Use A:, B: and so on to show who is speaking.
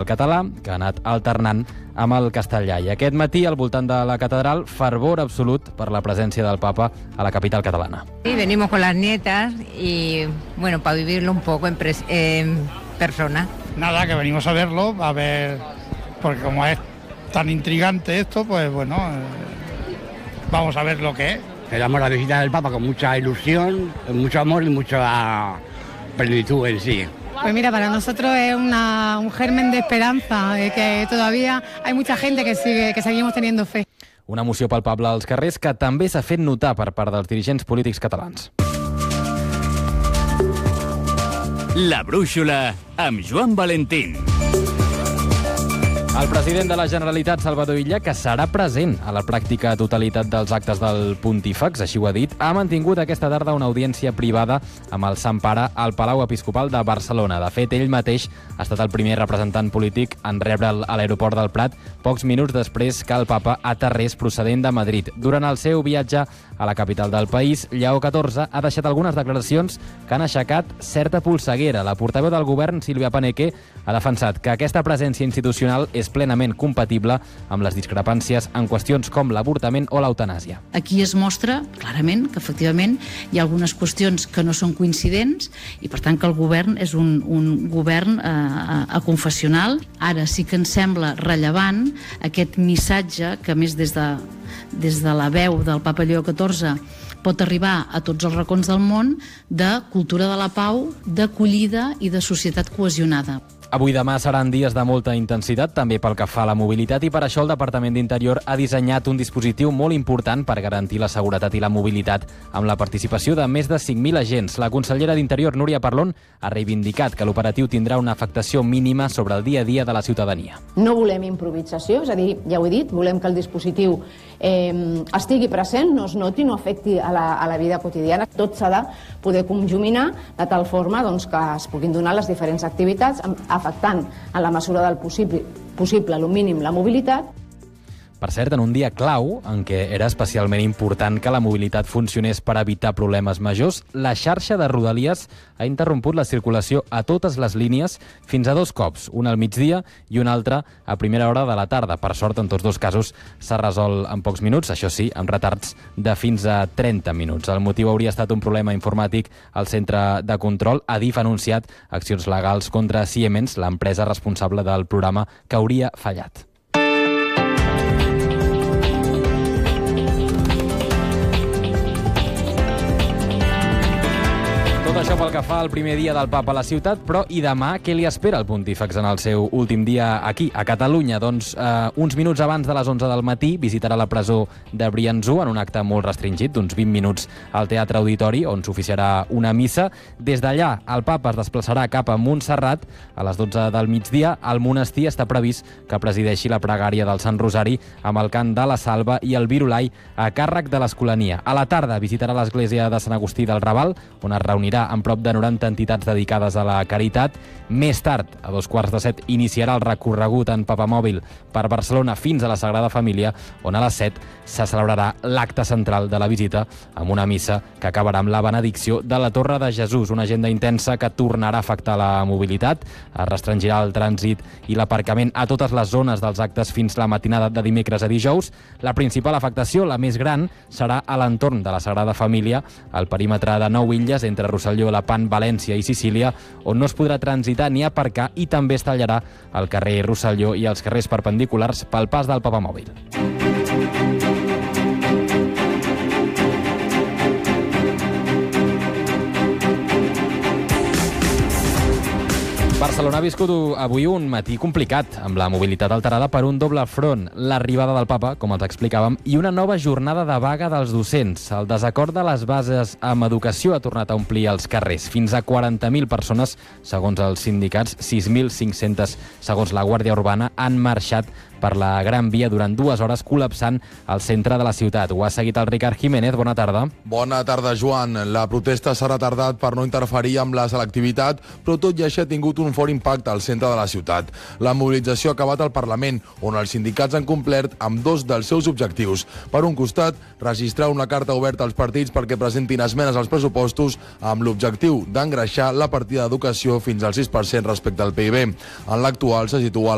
A: català, que ha anat alternant amb el castellà. I aquest matí, al voltant de la catedral, fervor absolut per la presència del papa a la capital catalana.
B: Sí, venimos con las nietas y, bueno, para vivirlo un poco en persona.
C: Nada, que venimos a verlo, a ver, porque como es tan intrigante esto, pues bueno, vamos a ver lo que es.
D: Esperamos la visita del Papa con mucha ilusión, con mucho amor y mucha plenitud en sí.
E: Pues mira, para nosotros es un germen de esperanza, que todavía hay mucha gente que seguimos teniendo fe.
A: Una emoció palpable als carrers que també s'ha fet notar per part dels dirigents polítics catalans.
F: La brúixola amb Joan Valentín.
A: El president de la Generalitat, Salvador Illa, que serà present a la pràctica totalitat dels actes del Pontífex, així ho ha dit, ha mantingut aquesta tarda una audiència privada amb el Sant Pare al Palau Episcopal de Barcelona. De fet, ell mateix ha estat el primer representant polític en rebre'l a l'aeroport del Prat, pocs minuts després que el papa aterrés procedent de Madrid. Durant el seu viatge a la capital del país, Lleó XIV ha deixat algunes declaracions que han aixecat certa polseguera. La portaveu del govern, Sílvia Paneque, ha defensat que aquesta presència institucional és plenament compatible amb les discrepàncies en qüestions com l'avortament o l'eutanàsia.
G: Aquí es mostra clarament que efectivament hi ha algunes qüestions que no són coincidents i per tant que el govern és un govern aconfessional. Ara sí que ens sembla rellevant aquest missatge que, a més, des de la veu del papa Lleó XIV pot arribar a tots els racons del món, de cultura de la pau, d'acollida i de societat cohesionada.
A: Avui i demà seran dies de molta intensitat, també pel que fa a la mobilitat, i per això el Departament d'Interior ha dissenyat un dispositiu molt important per garantir la seguretat i la mobilitat, amb la participació de més de 5.000 agents. La consellera d'Interior, Núria Parlon, ha reivindicat que l'operatiu tindrà una afectació mínima sobre el dia a dia de la ciutadania.
H: No volem improvisació, és a dir, ja ho he dit, volem que el dispositiu estigui present, no es noti, no afecti a la vida quotidiana. Tot s'ha de poder conjuminar de tal forma que es puguin donar les diferents activitats, afectant en la mesura del possible, el mínim, la mobilitat.
A: Per cert, en un dia clau, en què era especialment important que la mobilitat funcionés per evitar problemes majors, la xarxa de Rodalies ha interromput la circulació a totes les línies fins a 2 cops, una al migdia i una altra a primera hora de la tarda. Per sort, en tots 2 casos s'ha resolt en pocs minuts, això sí, amb retards de fins a 30 minuts. El motiu hauria estat un problema informàtic al centre de control. Adif ha anunciat accions legals contra Siemens, l'empresa responsable del programa, que hauria fallat. Tot això pel que fa al primer dia del papa a la ciutat, però i demà què li espera el Pontífex en el seu últim dia aquí, a Catalunya? Doncs uns minuts abans de les 11 del matí visitarà la presó de Briançó en un acte molt restringit, d'uns 20 minuts al Teatre Auditori, on s'oficiarà una missa. Des d'allà, el papa es desplaçarà cap a Montserrat a les 12 del migdia. Al monestir està previst que presideixi la pregària del Sant Rosari amb el cant de la Salva i el Virulai a càrrec de l'Escolania. A la tarda visitarà l'església de Sant Agustí del Raval, on es reunirà amb prop de 90 entitats dedicades a la caritat. Més tard, a 6:45, iniciarà el recorregut en papamòbil per Barcelona fins a la Sagrada Família, on a les 7 se celebrarà l'acte central de la visita amb una missa que acabarà amb la benedicció de la Torre de Jesús, una agenda intensa que tornarà a afectar la mobilitat. Es restringirà el trànsit i l'aparcament a totes les zones dels actes fins la matinada de dimecres a dijous. La principal afectació, la més gran, serà a l'entorn de la Sagrada Família, al perímetre de 9 illes entre Rosselló, Lepant, València i Sicília, on no es podrà transitar ni aparcar, i també es tallarà el carrer Rosselló i els carrers perpendiculars pel pas del papamòbil. Barcelona ha viscut avui un matí complicat, amb la mobilitat alterada per un doble front, l'arribada del papa, com els explicàvem, i una nova jornada de vaga dels docents. El desacord de les bases amb educació ha tornat a omplir els carrers. Fins a 40.000 persones, segons els sindicats, 6.500 segons la Guàrdia Urbana, han marxat per la Gran Via durant 2 hores, col·lapsant el centre de la ciutat. Ho ha seguit el Ricard Jiménez. Bona tarda.
I: Bona tarda, Joan. La protesta s'ha retardat per no interferir amb la selectivitat, però tot i així ha tingut un fort impacte al centre de la ciutat. La mobilització ha acabat al Parlament, on els sindicats han complert amb 2 dels seus objectius. Per un costat, registrar una carta oberta als partits perquè presentin esmenes als pressupostos amb l'objectiu d'engreixar la partida d'educació fins al 6% respecte al PIB. En l'actual se situa